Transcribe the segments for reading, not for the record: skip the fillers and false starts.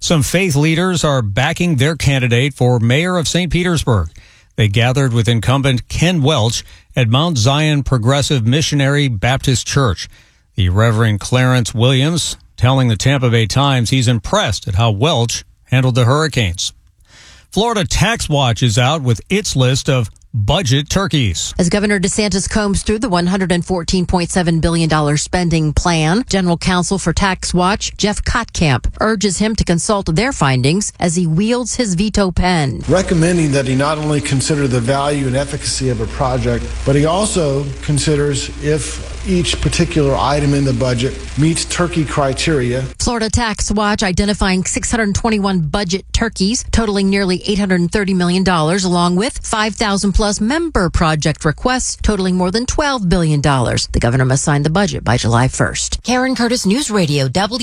Some faith leaders are backing their candidate for mayor of St. Petersburg. They gathered with incumbent Ken Welch at Mount Zion Progressive Missionary Baptist Church. The Reverend Clarence Williams telling the Tampa Bay Times he's impressed at how Welch handled the hurricanes. Florida Tax Watch is out with its list of budget turkeys. As Governor DeSantis combs through the $114.7 billion spending plan, General Counsel for Tax Watch, Jeff Kottkamp, urges him to consult their findings as he wields his veto pen. Recommending that he not only consider the value and efficacy of a project, but he also considers if each particular item in the budget meets turkey criteria. Florida Tax Watch identifying 621 budget turkeys totaling nearly $830 million, along with 5,000 plus member project requests totaling more than $12 billion. The governor must sign the budget by July 1st. Karen Curtis, News Radio,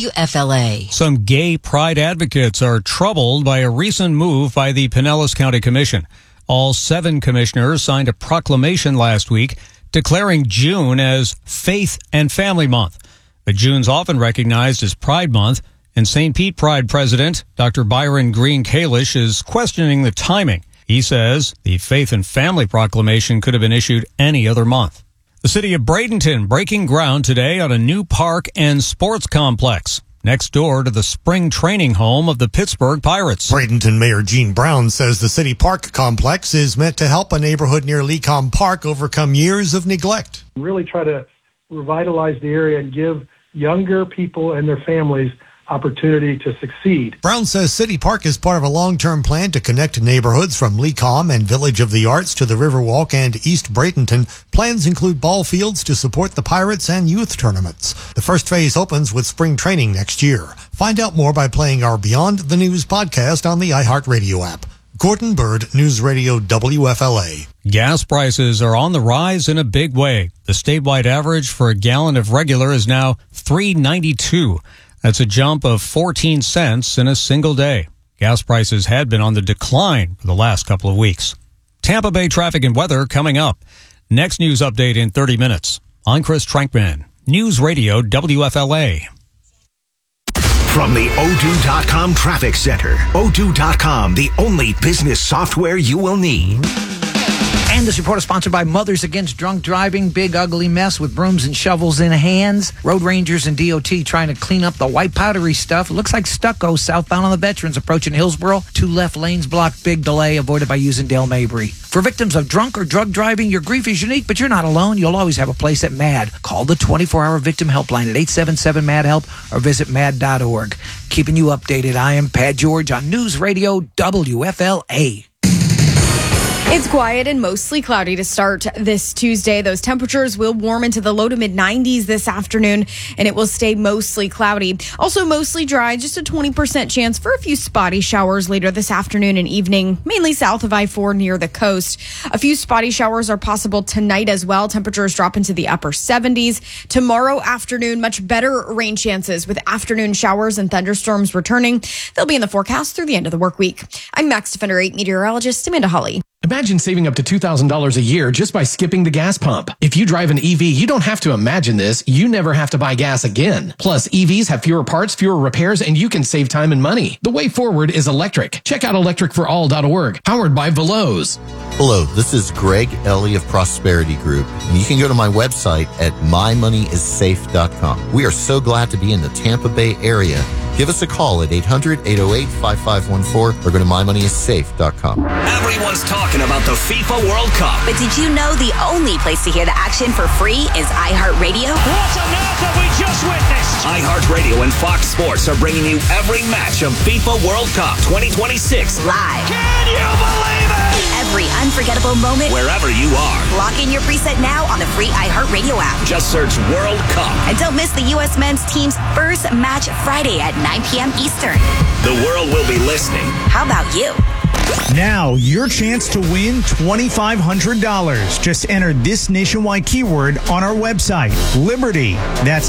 WFLA. Some gay pride advocates are troubled by a recent move by the Pinellas County Commission. All 7 commissioners signed a proclamation last week declaring June as Faith and Family Month. But June's often recognized as Pride Month, and St. Pete Pride President Dr. Byron Green Kalish is questioning the timing. He says the Faith and Family Proclamation could have been issued any other month. The city of Bradenton breaking ground today on a new park and sports complex next door to the spring training home of the Pittsburgh Pirates. Bradenton Mayor Gene Brown says the city park complex is meant to help a neighborhood near Lecom Park overcome years of neglect. Really try to revitalize the area and give younger people and their families opportunity to succeed. Brown says City Park is part of a long-term plan to connect neighborhoods from Lecom and Village of the Arts to the Riverwalk and East Bradenton. Plans include ball fields to support the Pirates and youth tournaments. The first phase opens with spring training next year. Find out more by playing our Beyond the News podcast on the iHeartRadio app. Gordon Bird, News Radio WFLA. Gas prices are on the rise in a big way. The statewide average for a gallon of regular is now $3.92. That's a jump of 14 cents in a single day. Gas prices had been on the decline for the last couple of weeks. Tampa Bay traffic and weather coming up. Next news update in 30 minutes. I'm Chris Trankman, News Radio WFLA. From the O2.com Traffic Center, O2.com, the only business software you will need. And this report is sponsored by Mothers Against Drunk Driving. Big ugly mess with brooms and shovels in hands. Road Rangers and DOT trying to clean up the white powdery stuff. It looks like stucco southbound on the Veterans approaching Hillsboro. 2 left lanes blocked. Big delay avoided by using Dale Mabry. For victims of drunk or drug driving, your grief is unique, but you're not alone. You'll always have a place at MAD. Call the 24-hour victim helpline at 877-MAD-HELP or visit mad.org. Keeping you updated, I am Pat George on News Radio WFLA. It's quiet and mostly cloudy to start this Tuesday. Those temperatures will warm into the low to mid 90s this afternoon, and it will stay mostly cloudy. Also mostly dry, just a 20% chance for a few spotty showers later this afternoon and evening, mainly south of I-4 near the coast. A few spotty showers are possible tonight as well. Temperatures drop into the upper 70s. Tomorrow afternoon, much better rain chances with afternoon showers and thunderstorms returning. They'll be in the forecast through the end of the work week. I'm Max Defender 8 meteorologist Amanda Hawley. Imagine saving up to $2,000 a year just by skipping the gas pump. If you drive an EV, you don't have to imagine this. You never have to buy gas again. Plus, EVs have fewer parts, fewer repairs, and you can save time and money. The way forward is electric. Check out electricforall.org, powered by Veloz. Hello, this is Greg Ellie of Prosperity Group, and you can go to my website at mymoneyissafe.com. We are so glad to be in the Tampa Bay area. Give us a call at 800-808-5514 or go to mymoneyissafe.com. Everyone's talking about the FIFA World Cup. But did you know the only place to hear the action for free is iHeartRadio? What on earth have we just witnessed? iHeartRadio and Fox Sports are bringing you every match of FIFA World Cup 2026 live. Can you believe it? Every unforgettable moment, wherever you are. Lock in your preset now on the free iHeartRadio app. Just search World Cup. And don't miss the U.S. men's team's first match Friday at 9 p.m. Eastern. The world will be listening. How about you? Now, your chance to win $2,500. Just enter this nationwide keyword on our website, Liberty. That's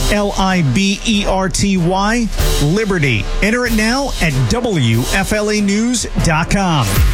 Liberty. Liberty. Enter it now at WFLAnews.com.